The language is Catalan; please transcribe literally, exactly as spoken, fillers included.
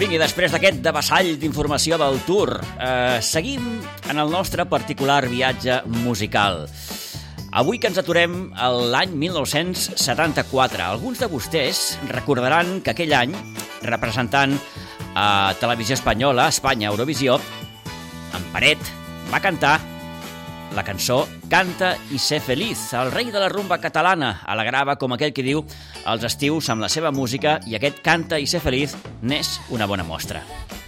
Vinga, i després d'aquest devessall d'informació del Tour, eh, seguim en el nostre particular viatge musical. Avui que ens aturem a l'any mil nou-cents setanta-quatre. Alguns de vostès recordaran que aquell any, representant a Televisió Espanyola, Espanya, Eurovisió, en Peret va cantar la cançó Canta i sé feliz. El rei de la rumba catalana alegrava, com aquell que diu, els estius amb la seva música, i aquest Canta i sé feliz n'és una bona mostra.